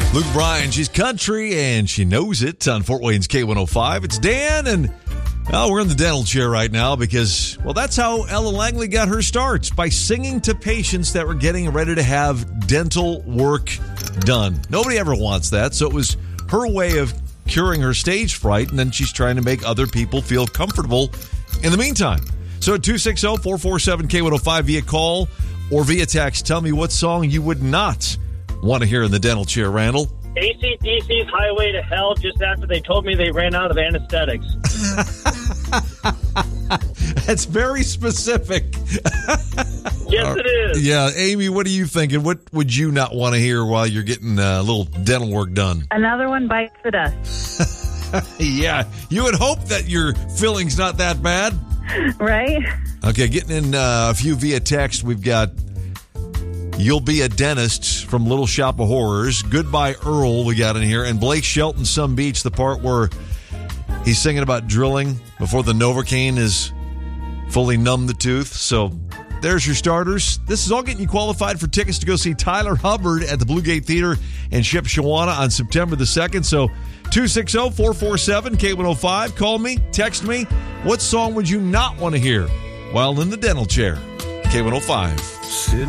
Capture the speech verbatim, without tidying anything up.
Luke Bryan, she's country, and she knows it on Fort Wayne's K one oh five. It's Dan, and well, we're in the dental chair right now because, well, that's how Ella Langley got her start, by singing to patients that were getting ready to have dental work done. Nobody ever wants that, so it was her way of curing her stage fright, and then she's trying to make other people feel comfortable in the meantime. So at two six zero, four four seven, K one oh five via call or via text, tell me what song you would not want to hear in the dental chair, Randall. A C D C's Highway to Hell, just after they told me they ran out of anesthetics. That's very specific. Yes, it is. Yeah, Amy, what are you thinking? What would you not want to hear while you're getting a little dental work done? Another One Bites the Dust. Yeah, you would hope that your filling's not that bad. Right? Okay, getting in uh, a few via text. We've got You'll Be a Dentist from Little Shop of Horrors. Goodbye Earl we got in here. And Blake Shelton, Some Beach, the part where he's singing about drilling before the Novocaine is fully numb the tooth. So there's your starters. This is all getting you qualified for tickets to go see Tyler Hubbard at the Blue Gate Theater in Shipshewana on September the second. So two six zero, four four seven, K one oh five. Call me, text me. What song would you not want to hear while in the dental chair? K one oh five.